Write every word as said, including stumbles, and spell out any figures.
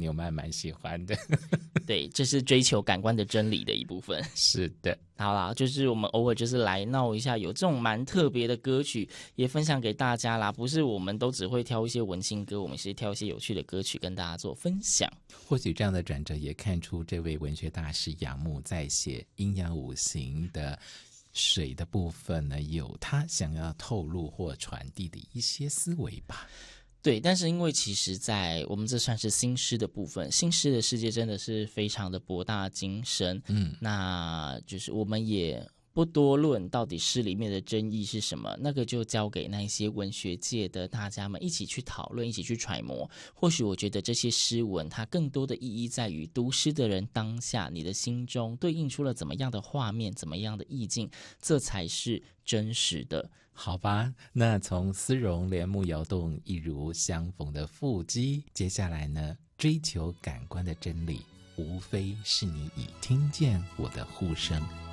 友们还蛮喜欢的。 对，这是追求感官的真理的一部分。 是的， 好啦，就是我们偶尔就是来闹一下，有这种蛮特别的歌曲也分享给大家啦。不是我们都只会挑一些文青歌，我们是挑一些有趣的歌曲跟大家做分享。 或许这样的转折也看出这位文学大师杨牧在写阴阳五行的水的部分呢，有他想要透露或传递的一些思维吧。 对，但是因为其实在我们这算是新诗的部分，新诗的世界真的是非常的博大精深， 嗯， 那就是我们也不多论到底诗里面的真意是什么，那个就交给那些文学界的大家们一起去讨论，一起去揣摩。或许我觉得这些诗文它更多的意义在于读诗的人当下你的心中对应出了怎么样的画面，怎么样的意境，这才是真实的。 好吧，那从丝绒帘幕摇动一如相逢的腹肌，接下来呢，追求感官的真理无非是你已听见我的呼声，